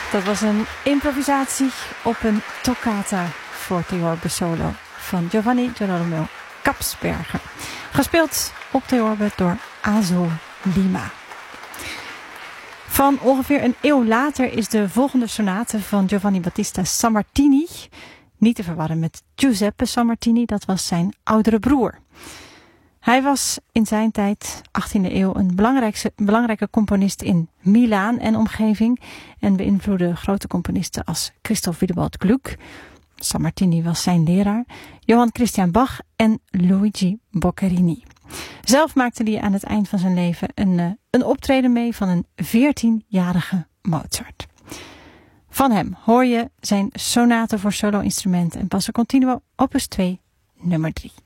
Dat was een improvisatie op een toccata voor theorbe solo van Giovanni Girolamo Kapsberger. Gespeeld op theorbe door Azul Lima. Van ongeveer een eeuw later is de volgende sonate van Giovanni Battista Sammartini, niet te verwarren met Giuseppe Sammartini, dat was zijn oudere broer. Hij was in zijn tijd, 18e eeuw, een belangrijke componist in Milaan en omgeving en beïnvloedde grote componisten als Christoph Willibald Gluck, Sammartini was zijn leraar, Johann Christian Bach en Luigi Boccherini. Zelf maakte hij aan het eind van zijn leven een optreden mee van een 14-jarige Mozart. Van hem hoor je zijn sonate voor solo-instrument en basso continuo opus 2, nummer 3.